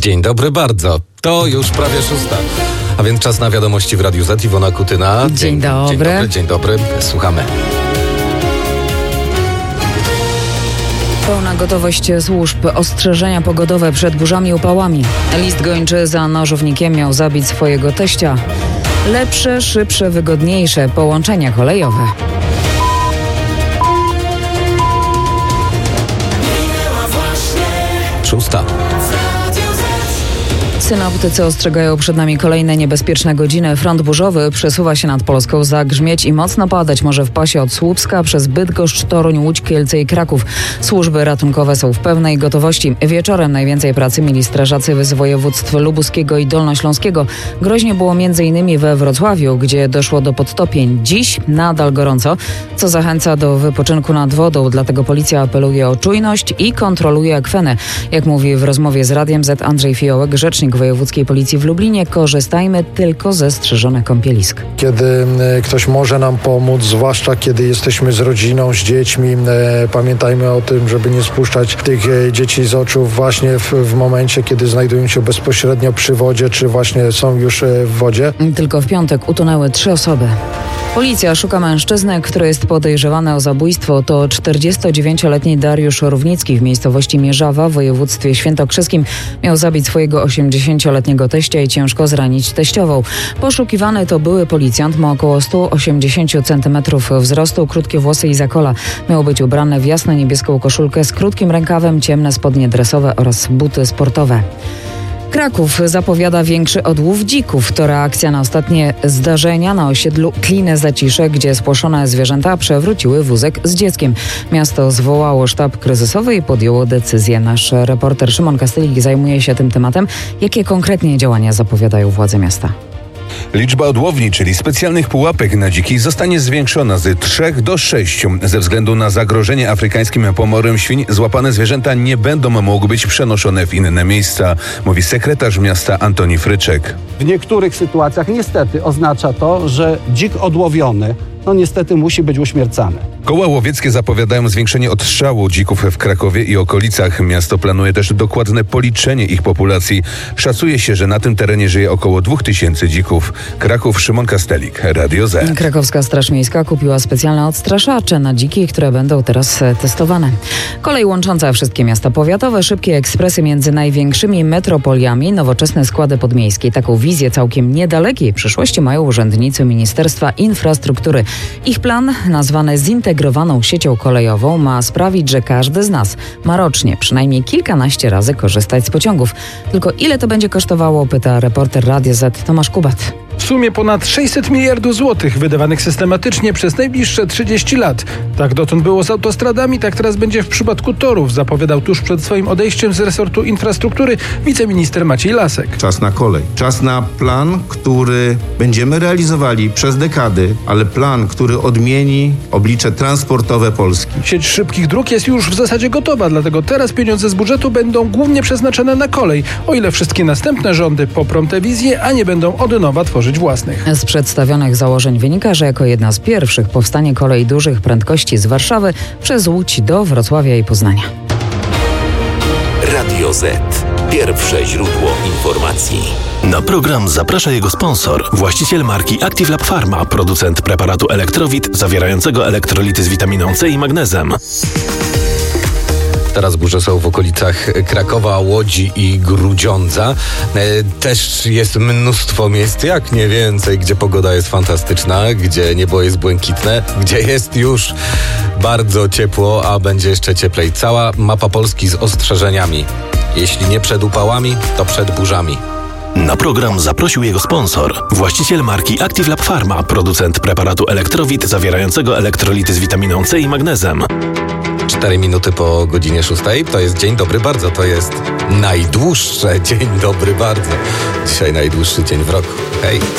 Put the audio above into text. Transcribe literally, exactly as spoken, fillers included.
Dzień dobry bardzo. To już prawie szósta. A więc czas na wiadomości w Radiu Z. Iwona Kutyna. Dzień, dzień dobry. Dzień dobry, dzień dobry. Słuchamy. Pełna gotowość służb, ostrzeżenia pogodowe przed burzami i upałami. List gończy za nożownikiem miał zabić swojego teścia. Lepsze, szybsze, wygodniejsze połączenia kolejowe. Szósta. Synoptycy ostrzegają przed nami kolejne niebezpieczne godziny. Front burzowy przesuwa się nad Polską, zagrzmieć i mocno padać może w pasie od Słupska przez Bydgoszcz, Toruń, Łódź, Kielce i Kraków. Służby ratunkowe są w pełnej gotowości. Wieczorem najwięcej pracy mieli strażacy z województw lubuskiego i dolnośląskiego. Groźnie było między innymi we Wrocławiu, gdzie doszło do podtopień. Dziś nadal gorąco, co zachęca do wypoczynku nad wodą. Dlatego policja apeluje o czujność i kontroluje akwenę. Jak mówi w rozmowie z Radiem Z Andrzej Fiołek, rzecznik Wojewódzkiej Policji w Lublinie, korzystajmy tylko ze strzeżonych kąpielisk. Kiedy ktoś może nam pomóc, zwłaszcza kiedy jesteśmy z rodziną, z dziećmi, pamiętajmy o tym, żeby nie spuszczać tych dzieci z oczu właśnie w, w momencie, kiedy znajdują się bezpośrednio przy wodzie, czy właśnie są już w wodzie. Tylko w piątek utonęły trzy osoby. Policja szuka mężczyzny, który jest podejrzewany o zabójstwo. To czterdziestodziewięcioletni Dariusz Równicki w miejscowości Mierzawa w województwie świętokrzyskim. Miał zabić swojego osiemdziesięcioletniego teścia i ciężko zranić teściową. Poszukiwany to były policjant, ma około sto osiemdziesiąt centymetrów wzrostu, krótkie włosy i zakola. Miał być ubrany w jasno-niebieską koszulkę z krótkim rękawem, ciemne spodnie dresowe oraz buty sportowe. Kraków zapowiada większy odłów dzików. To reakcja na ostatnie zdarzenia na osiedlu Klinę Zacisze, gdzie spłoszone zwierzęta przewróciły wózek z dzieckiem. Miasto zwołało sztab kryzysowy i podjęło decyzję. Nasz reporter Szymon Kastylik zajmuje się tym tematem. Jakie konkretnie działania zapowiadają władze miasta? Liczba odłowni, czyli specjalnych pułapek na dziki, zostanie zwiększona z trzech do sześciu. Ze względu na zagrożenie afrykańskim pomorem świń złapane zwierzęta nie będą mogły być przenoszone w inne miejsca, mówi sekretarz miasta Antoni Fryczek. W niektórych sytuacjach niestety oznacza to, że dzik odłowiony no niestety musi być uśmiercany. Koła łowieckie zapowiadają zwiększenie odstrzału dzików w Krakowie i okolicach. Miasto planuje też dokładne policzenie ich populacji. Szacuje się, że na tym terenie żyje około dwóch tysięcy dzików. Kraków, Szymon Kastelik, Radio Z. Krakowska Straż Miejska kupiła specjalne odstraszacze na dziki, które będą teraz testowane. Kolej łącząca wszystkie miasta powiatowe, szybkie ekspresy między największymi metropoliami, nowoczesne składy podmiejskie. Taką wizję całkiem niedalekiej przyszłości mają urzędnicy Ministerstwa Infrastruktury. Ich plan, nazwany zintegrowaną siecią kolejową, ma sprawić, że każdy z nas ma rocznie przynajmniej kilkanaście razy korzystać z pociągów. Tylko ile to będzie kosztowało, pyta reporter Radia Z Tomasz Kubat. W sumie ponad sześćset miliardów złotych wydawanych systematycznie przez najbliższe trzydzieści lat. Tak dotąd było z autostradami, tak teraz będzie w przypadku torów, zapowiadał tuż przed swoim odejściem z resortu infrastruktury wiceminister Maciej Lasek. Czas na kolej. Czas na plan, który będziemy realizowali przez dekady, ale plan, który odmieni oblicze transportowe Polski. Sieć szybkich dróg jest już w zasadzie gotowa, dlatego teraz pieniądze z budżetu będą głównie przeznaczone na kolej, o ile wszystkie następne rządy poprą tę wizję, a nie będą od nowa tworzyć własnych. Z przedstawionych założeń wynika, że jako jedna z pierwszych powstanie kolej dużych prędkości z Warszawy przez Łódź do Wrocławia i Poznania. Radio Z. Pierwsze źródło informacji. Na program zaprasza jego sponsor, właściciel marki Active Lab Pharma, producent preparatu Elektrowit zawierającego elektrolity z witaminą C i magnezem. Teraz burze są w okolicach Krakowa, Łodzi i Grudziądza. E, też jest mnóstwo miejsc, jak nie więcej, gdzie pogoda jest fantastyczna, gdzie niebo jest błękitne, gdzie jest już bardzo ciepło, a będzie jeszcze cieplej. Cała mapa Polski z ostrzeżeniami. Jeśli nie przed upałami, to przed burzami. Na program zaprosił jego sponsor, właściciel marki Active Lab Pharma, producent preparatu Elektrowit zawierającego elektrolity z witaminą C i magnezem. Cztery minuty po godzinie szóstej. To jest Dzień Dobry Bardzo. To jest najdłuższe Dzień Dobry Bardzo. Dzisiaj najdłuższy dzień w roku. Hej.